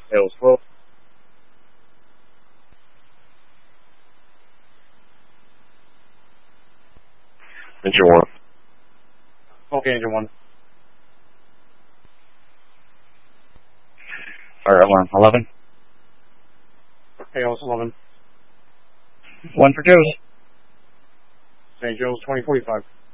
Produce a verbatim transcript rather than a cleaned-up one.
Tails twelve. Engine one. Okay, engine one. Fire alarm eleven. Tails eleven. One for Joe's. Saint Joe's twenty forty-five.